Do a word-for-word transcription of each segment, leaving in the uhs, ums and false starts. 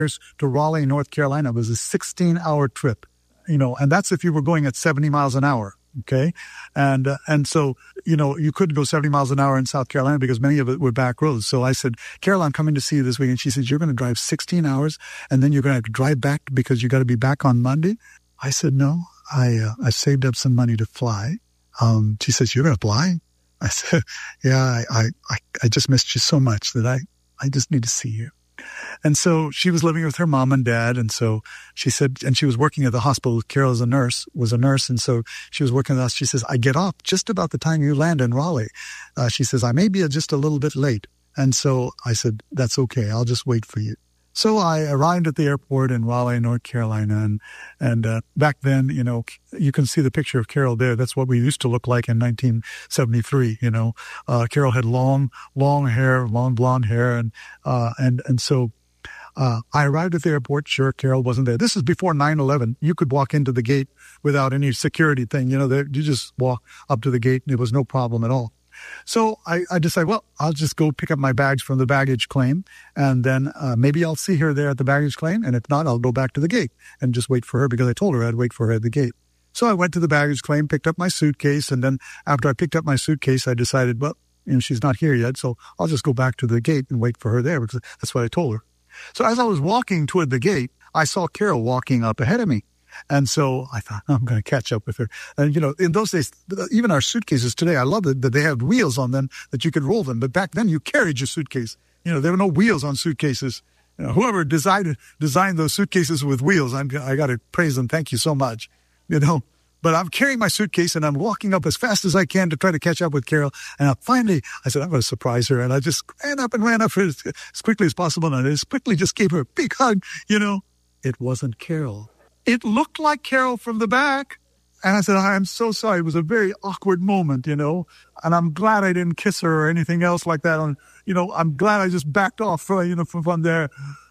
to Raleigh, North Carolina was a sixteen-hour trip, you know, and that's if you were going at seventy miles an hour. Okay. And, uh, and so, you know, you couldn't go seventy miles an hour in South Carolina because many of it were back roads. So I said, Carol, I'm coming to see you this weekend. She said, you're going to drive sixteen hours and then you're going to have to drive back because you got to be back on Monday. I said, no, I, uh, I saved up some money to fly. Um, she says, you're going to fly? I said, yeah, I, I, I just missed you so much that I, I just need to see you. And so she was living with her mom and dad. And so she said, and she was working at the hospital. Carol is a nurse, was a nurse. And so she was working with us. She says, I get off just about the time you land in Raleigh. Uh, she says, I may be just a little bit late. And so I said, that's okay. I'll just wait for you. So I arrived at the airport in Raleigh, North Carolina. And, and, uh, back then, you know, you can see the picture of Carol there. That's what we used to look like in nineteen seventy-three. You know, uh, Carol had long, long hair, long blonde hair. And, uh, and, and so, uh, I arrived at the airport. Sure, Carol wasn't there. This is before nine eleven. You could walk into the gate without any security thing. You know, there, you just walk up to the gate and it was no problem at all. So I, I decided, well, I'll just go pick up my bags from the baggage claim, and then uh, maybe I'll see her there at the baggage claim, and if not, I'll go back to the gate and just wait for her because I told her I'd wait for her at the gate. So I went to the baggage claim, picked up my suitcase, and then after I picked up my suitcase, I decided, well, you know, she's not here yet, so I'll just go back to the gate and wait for her there because that's what I told her. So as I was walking toward the gate, I saw Carol walking up ahead of me. And so I thought, I'm going to catch up with her. And, you know, in those days, even our suitcases today, I love it that they have wheels on them that you could roll them. But back then, you carried your suitcase. You know, there were no wheels on suitcases. You know, whoever designed, designed those suitcases with wheels, I'm, I got to praise them. Thank you so much. You know, but I'm carrying my suitcase and I'm walking up as fast as I can to try to catch up with Carol. And I finally, I said, I'm going to surprise her. And I just ran up and ran up as, as quickly as possible. And I just quickly just gave her a big hug. You know, it wasn't Carol. It looked like Carol from the back. And I said, I'm so sorry. It was a very awkward moment, you know, and I'm glad I didn't kiss her or anything else like that. And, you know, I'm glad I just backed off, uh, you know, from, from there.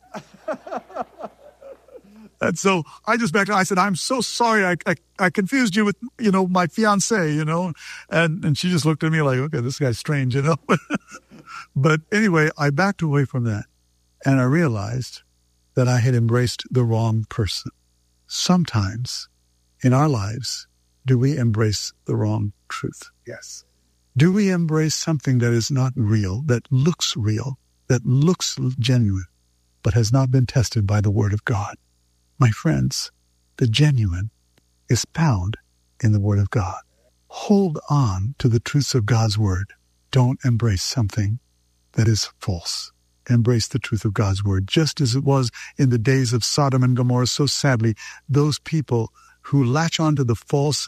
And so I just backed off. I said, I'm so sorry. I, I, I confused you with, you know, my fiance, you know, and, and she just looked at me like, okay, this guy's strange, you know. But anyway, I backed away from that and I realized that I had embraced the wrong person. Sometimes in our lives, do we embrace the wrong truth? Yes. Do we embrace something that is not real, that looks real, that looks genuine, but has not been tested by the Word of God? My friends, the genuine is found in the Word of God. Hold on to the truths of God's Word. Don't embrace something that is false. Embrace the truth of God's Word, just as it was in the days of Sodom and Gomorrah. So sadly, those people who latch on to the false